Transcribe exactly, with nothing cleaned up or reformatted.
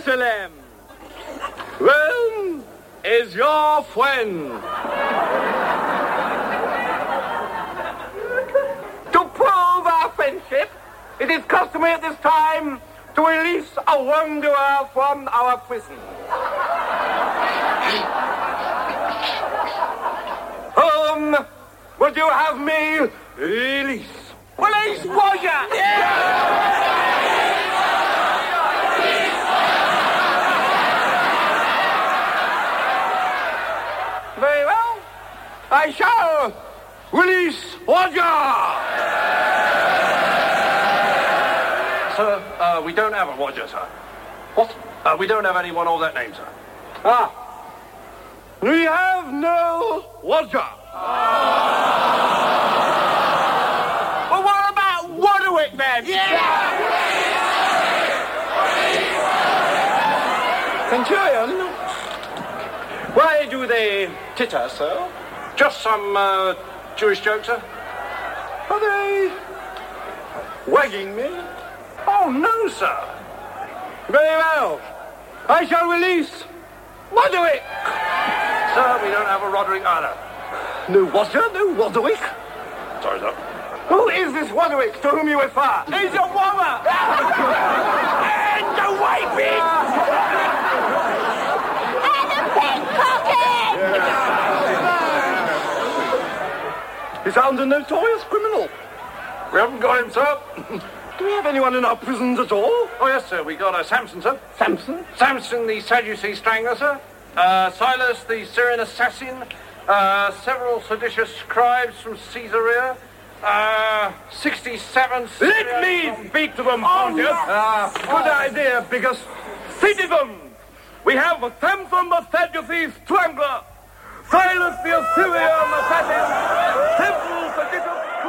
Jerusalem. Rome is your friend. To prove our friendship, it is customary at this time to release a wanderer from our prison. Whom would you have me release? Release Roger! Yeah! Very well. I shall release Roger! Sir, uh, we don't have a Roger, sir. What? Uh, we don't have anyone of that name, sir. Ah. We have no Roger. Well, what about Roderick, then? Yeah! Centurion, why do they titter, sir? Just some uh, Jewish joke, sir. Are they wagging me? Oh, no, sir. Very well. I shall release Roderick. Sir, we don't have a Roderick either. No Roger, no Roderick. Sorry, sir. Who is this Roderick to whom you refer? He's a woman! And a wiping! And a pickpocket! He sounds a notorious criminal. We haven't got him, sir. Do we have anyone in our prisons at all? Oh, yes, sir. We got uh, Samson, sir. Samson? Samson, the Sadducee strangler, sir. Uh, Silas, the Syrian assassin. Uh, several seditious scribes from Caesarea. Uh, sixty-seven... Let me speak to them, Pontius. Oh, Ah, good idea, biggest. Citizens, we have Samson the Sadducee strangler, Silas the Assyrian assassin, several seditious...